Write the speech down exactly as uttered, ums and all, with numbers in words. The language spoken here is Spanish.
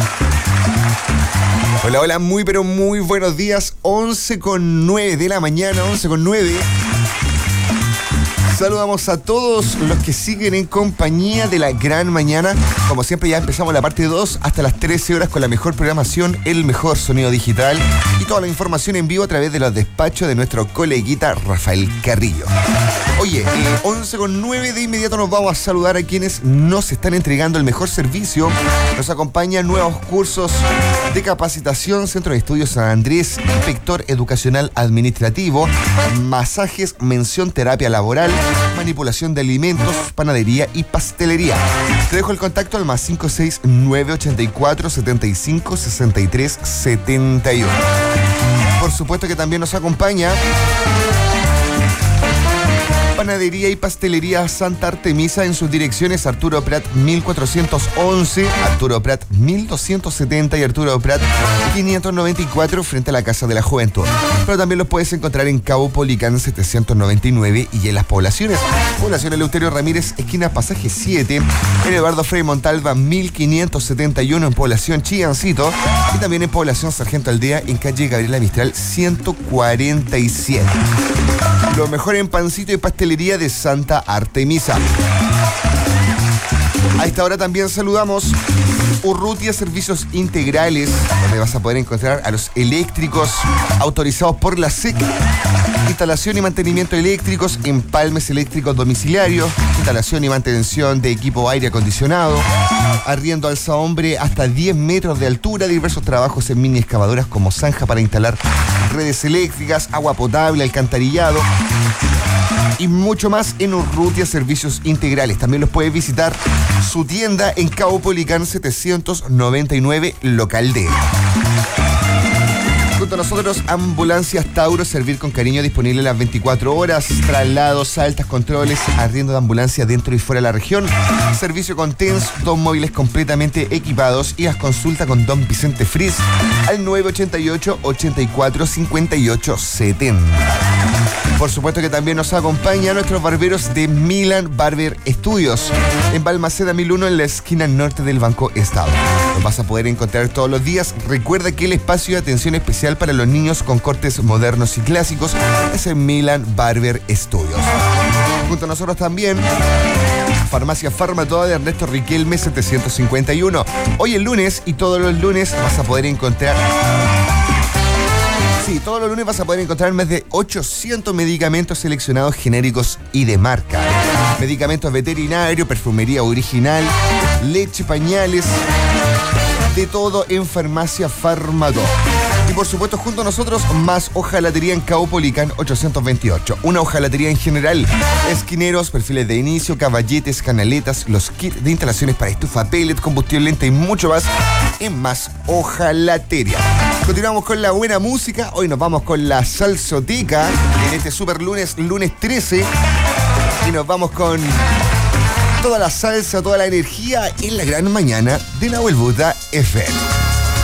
Hola, hola, muy pero muy buenos días. once con nueve de la mañana, once con nueve. Saludamos a todos los que siguen en compañía de la gran mañana. Como siempre, ya empezamos la parte dos hasta las trece horas con la mejor programación, el mejor sonido digital y toda la información en vivo a través de los despachos de nuestro coleguita Rafael Carrillo. Oye, eh, once con nueve, de inmediato nos vamos a saludar a quienes nos están entregando el mejor servicio. Nos acompañan nuevos cursos de capacitación, Centro de Estudios San Andrés, Inspector Educacional Administrativo, masajes, mención terapia laboral, manipulación de alimentos, panadería y pastelería. Te dejo el contacto al más cinco seis nueve ocho cuatro setenta y cinco sesenta y tres setenta y uno. Por supuesto que también nos acompaña Panadería y Pastelería Santa Artemisa en sus direcciones Arturo Prat mil cuatrocientos once, Arturo Prat mil doscientos setenta y Arturo Prat quinientos noventa y cuatro frente a la Casa de la Juventud. Pero también los puedes encontrar en Cabo Policán setecientos noventa y nueve y en las poblaciones. Población Eleuterio Ramírez, esquina Pasaje siete, en Eduardo Frei Montalva mil quinientos setenta y uno en Población Chillancito y también en Población Sargento Aldea en calle Gabriela Mistral ciento cuarenta y siete. Lo mejor en pancito y pastelería de Santa Artemisa. A esta hora también saludamos Urrutia Servicios Integrales, donde vas a poder encontrar a los eléctricos autorizados por la S E C. Instalación y mantenimiento eléctricos, empalmes eléctricos domiciliarios, instalación y mantención de equipo aire acondicionado, arriendo alza hombre hasta diez metros de altura, diversos trabajos en mini excavadoras como zanja para instalar redes eléctricas, agua potable, alcantarillado y mucho más en Urrutia Servicios Integrales. También los puedes visitar su tienda en Cabo Policán setecientos noventa y nueve, local D. Junto a nosotros, Ambulancias Tauro, servir con cariño, disponible las veinticuatro horas, traslados, altas, controles, arriendo de ambulancia dentro y fuera de la región, servicio con T E N S, dos móviles completamente equipados y las consultas con Don Vicente Fris al nueve ochenta y ocho, ochenta y cuatro, cincuenta y ocho, setenta. Por supuesto que también nos acompañan nuestros barberos de Milan Barber Studios, en Balmaceda mil uno, en la esquina norte del Banco Estado. Los vas a poder encontrar todos los días. Recuerda que el espacio de atención especial para los niños con cortes modernos y clásicos es en Milan Barber Studios. Junto a nosotros también Farmacia Farmatoda de Ernesto Riquelme setecientos cincuenta y uno. Hoy es lunes y todos los lunes vas a poder encontrar... Sí, todos los lunes vas a poder encontrar más de ochocientos medicamentos seleccionados genéricos y de marca. Medicamentos veterinarios, perfumería original, leche, pañales, de todo en Farmacia Farmatoda. Y por supuesto, junto a nosotros, más hojalatería en Cabo Policán ochocientos veintiocho. Una hojalatería en general, esquineros, perfiles de inicio, caballetes, canaletas, los kits de instalaciones para estufa, pellet, combustible lenta y mucho más en Más Hojalatería. Continuamos con la buena música. Hoy nos vamos con la salsoteca en este super lunes, lunes trece. Y nos vamos con toda la salsa, toda la energía en la gran mañana de Nahuel Buda F M.